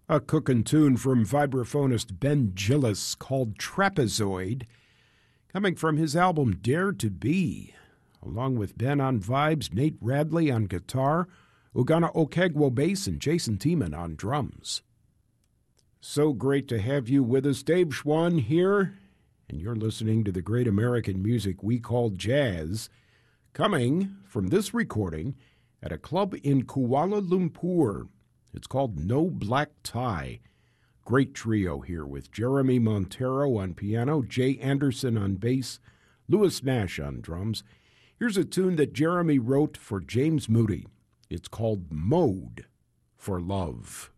A cookin' tune from vibraphonist Ben Gillis called Trapezoid, coming from his album Dare to Be. Along with Ben on vibes, Nate Radley on guitar, Ugana Okegwo bass, and Jason Tiemann on drums. So great to have you with us. Dave Schwann here, and you're listening to the great American music we call jazz, coming from this recording at a club in Kuala Lumpur. It's called No Black Tie. Great trio here with Jeremy Montero on piano, Jay Anderson on bass, Louis Nash on drums. Here's a tune that Jeremy wrote for James Moody. It's called Mode for Love.